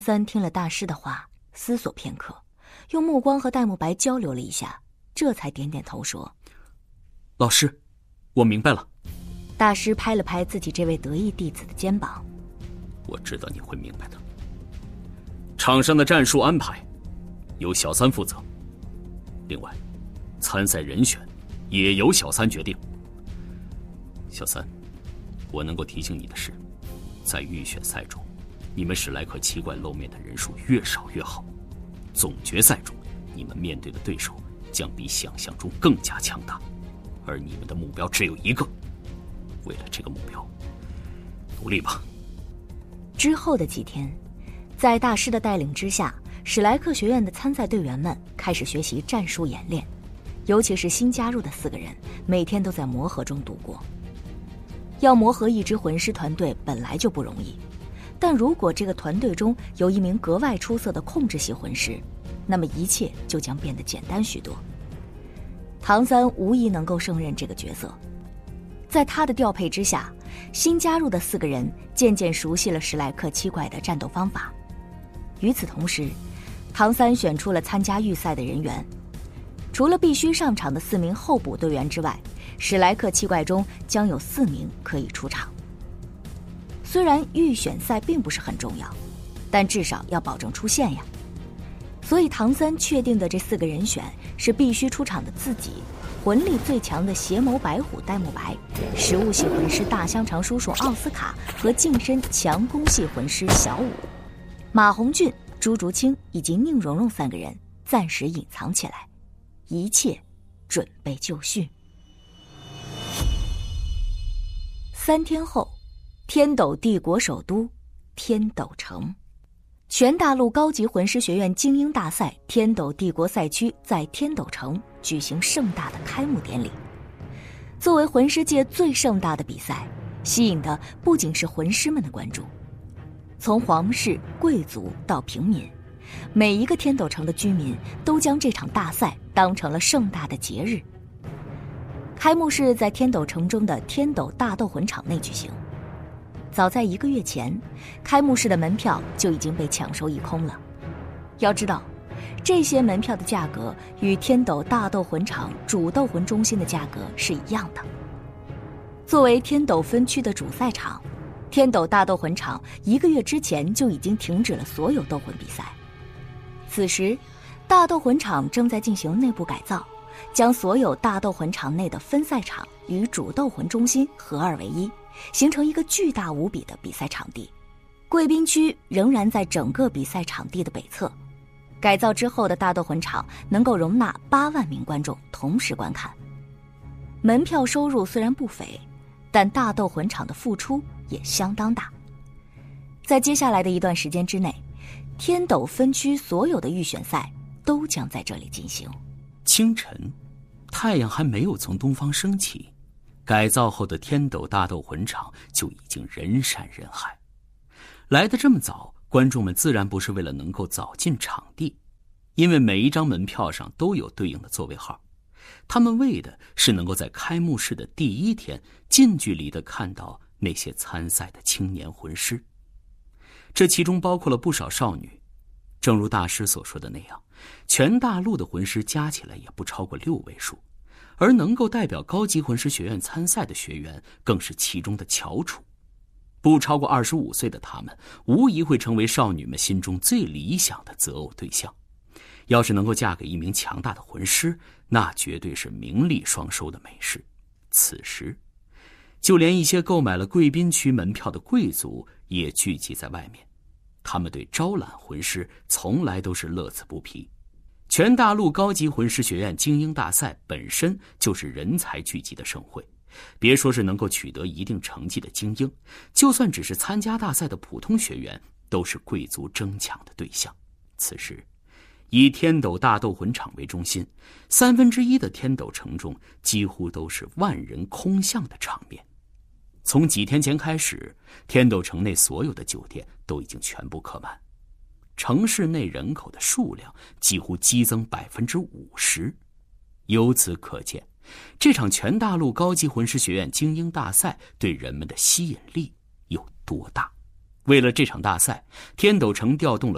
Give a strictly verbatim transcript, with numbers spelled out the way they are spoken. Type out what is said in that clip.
三听了大师的话，思索片刻，用目光和戴沐白交流了一下，这才点点头说： 老师，我明白了。 大师拍了拍自己这位得意弟子的肩膀： 我知道你会明白的。场上的战术安排由小三负责，另外参赛人选也由小三决定。小三，我能够提醒你的是，在预选赛中，你们史莱克七怪露面的人数越少越好。总决赛中，你们面对的对手将比想象中更加强大，而你们的目标只有一个。为了这个目标，努力吧。 之后的几天，在大师的带领之下，史莱克学院的参赛队员们开始学习战术演练，尤其是新加入的四个人，每天都在磨合中度过。要磨合一支魂师团队本来就不容易，但如果这个团队中有一名格外出色的控制系魂师，那么一切就将变得简单许多。唐三无疑能够胜任这个角色。在他的调配之下，新加入的四个人渐渐熟悉了史莱克七怪的战斗方法。与此同时，唐三选出了参加预赛的人员，除了必须上场的四名候补队员之外，史莱克七怪中将有四名可以出场。虽然预选赛并不是很重要，但至少要保证出现呀。所以唐三确定的这四个人选是必须出场的自己，魂力最强的邪眸白虎戴沐白，食物系魂师大香肠叔叔奥斯卡和近身强攻系魂师小舞。马红俊、朱竹清以及宁荣荣三个人暂时隐藏起来，一切准备就绪。三天后，天斗帝国首都天斗城，全大陆高级魂师学院精英大赛天斗帝国赛区在天斗城举行盛大的开幕典礼。作为魂师界最盛大的比赛，吸引的不仅是魂师们的关注，从皇室、贵族到平民，每一个天斗城的居民都将这场大赛当成了盛大的节日。开幕式在天斗城中的天斗大斗魂场内举行。早在一个月前，开幕式的门票就已经被抢售一空了。要知道，这些门票的价格与天斗大斗魂场主斗魂中心的价格是一样的。作为天斗分区的主赛场，天斗大斗魂场一个月之前就已经停止了所有斗魂比赛。此时，大斗魂场正在进行内部改造，将所有大斗魂场内的分赛场与主斗魂中心合二为一，形成一个巨大无比的比赛场地。贵宾区仍然在整个比赛场地的北侧。改造之后的大斗魂场能够容纳八万名观众同时观看。门票收入虽然不菲，但大斗魂场的付出也相当大。在接下来的一段时间之内，天斗分区所有的预选赛都将在这里进行。 清晨，太阳还没有从东方升起，改造后的天斗大斗魂场就已经人山人海。来得这么早，观众们自然不是为了能够早进场地，因为每一张门票上都有对应的座位号，他们为的是能够在开幕式的第一天近距离地看到那些参赛的青年魂师。这其中包括了不少少女，正如大师所说的那样，全大陆的魂师加起来也不超过六位数，而能够代表高级魂师学院参赛的学员更是其中的翘楚。不超过二十五岁的他们，无疑会成为少女们心中最理想的择偶对象。要是能够嫁给一名强大的魂师，那绝对是名利双收的美事。此时，就连一些购买了贵宾区门票的贵族也聚集在外面，他们对招揽魂师从来都是乐此不疲。全大陆高级魂师学院精英大赛本身就是人才聚集的盛会，别说是能够取得一定成绩的精英，就算只是参加大赛的普通学员，都是贵族争抢的对象。此时，以天斗大斗魂场为中心，三分之一的天斗城中几乎都是万人空巷的场面。从几天前开始，天斗城内所有的酒店都已经全部客满，城市内人口的数量几乎激增百分之五十。由此可见，这场全大陆高级魂师学院精英大赛对人们的吸引力有多大。为了这场大赛，天斗城调动了